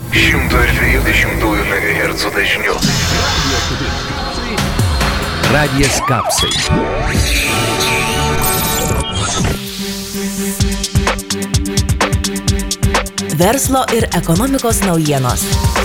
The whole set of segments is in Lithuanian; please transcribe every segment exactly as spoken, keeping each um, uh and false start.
šimto dviejų dešimtųjų megahercų dažniu. Radijas Kapsai. Verslo ir ekonomikos naujienos.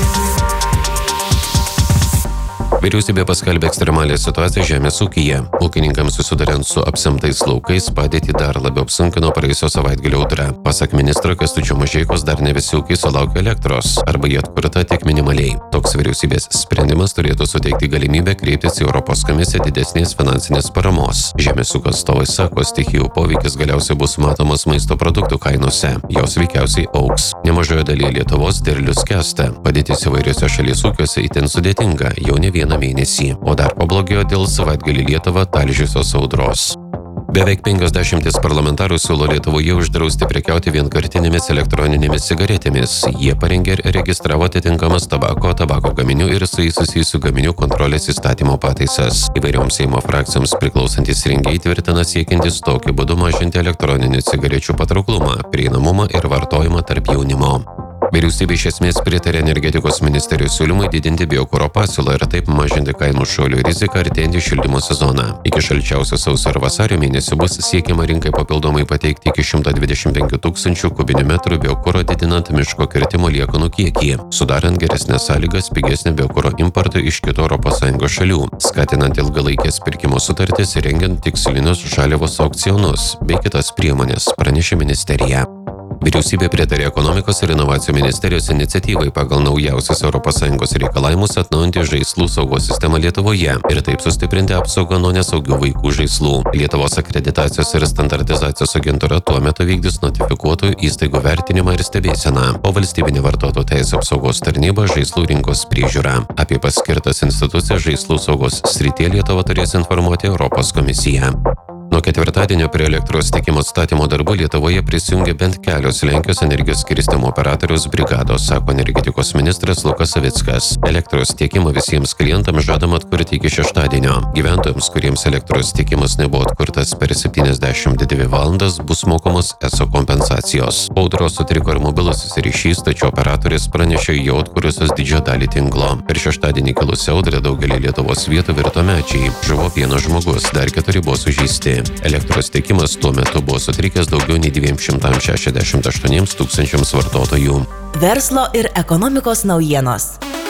Vyriausybė paskelbė ekstremalią situaciją žemės ūkyje. Ūkininkams susiduriant su apsemtais laukais padėtį dar labiau apsunkino praėjusio savaitgalio audra. Pasak ministro Kęstučio Mažeikos, dar ne visi ūkiai sulaukia elektros, arba jie atkurta tik minimaliai. Toks vyriausybės sprendimas turėtų suteikti galimybę kreiptis į Europos komisiją didesnės finansinės paramos. Žemės ūkio atstovai sako, stichijų poveikis galiausiai bus matomas maisto produktų kainose. Jos veikiausiai augs. Nemažoje dalyje Lietuvos derlius skęsta. Padėtis įvairiose šalies ūkiuose itin sudėtinga, jau ne vieną mėnesį, o dar pablogėjo dėl savaitgalį Lietuvą talžiusios audros. Beveik penkiasdešimtis parlamentarų siūlo Lietuvoje uždrausti prekiauti vienkartinėmis elektroninėmis cigaretėmis. Jie parengė ir registravo atitinkamas tabako, tabako gaminių ir su jais susijusių gaminių kontrolės įstatymo pataisas. Įvairioms Seimo frakcijoms priklausantis rengėjai tvirtina siekiantis tokiu būdu mažinti elektroninių cigarečių patrauklumą, prieinamumą ir vartojimą tarp jaunimo. Vyriausybė iš esmės pritarė energetikos ministerijos siūlymui didinti biokuro pasiūlą ir taip mažinti kainų šuolių riziką artėjantį šildymo sezoną. Iki šalčiausio sausio ir vasario mėnesio bus siekiama rinkai papildomai pateikti iki šimto dvidešimt penkių tūkstančių kubinių metrų biokuro, didinant miško kirtimo liekanų kiekį, sudarant geresnės sąlygas pigesnį biokuro importui iš kitų Europos Sąjungos šalių, skatinant ilgalaikės pirkimo sutartis ir rengiant tikslinius žaliavos aukcionus bei kitas priemonės, pranešė ministerija. Vyriausybė pritarė ekonomikos ir inovacijų ministerijos iniciatyvai pagal naujausius Europos Sąjungos reikalavimus atnaujinti žaislų saugos sistemą Lietuvoje ir taip sustiprinti apsaugą nuo nesaugių vaikų žaislų. Lietuvos akreditacijos ir standartizacijos agentūra tuo metu vykdys notifikuotų įstaigų vertinimą ir stebėseną, o valstybinė vartotojų teisių apsaugos tarnyba žaislų rinkos priežiūrą. Apie paskirtas institucijas žaislų saugos srityje Lietuva turės informuoti Europos komisiją. Nuo ketvirtadienio prie elektros tiekimo atstatymo darbų Lietuvoje prisijungė bent kelios Lenkijos energijos skirstymo operatoriaus brigados, sako energetikos ministras Lukas Savickas. Elektros tiekimą visiems klientams žadama atkurti iki šeštadienio. Gyventojams, kuriems elektros tiekimas nebuvo atkurtas per septyniasdešimt dvi valandas, bus mokamos eso kompensacijos. Po audros sutriko ir mobilusis ryšys, tačiau operatorės pranešė jau atkūrusios didžiąją dalį tinklo. Per šeštadienį kilusią audrą daugelį Lietuvos vietų virto medžiai. Žuvo vienas žmogus, dar keturi buvo sužeisti. Elektros tiekimas tuo metu buvo sutrikęs daugiau nei dviems šimtams šešiasdešimt aštuoniems tūkstančiams vartotojų. Verslo ir ekonomikos naujienos.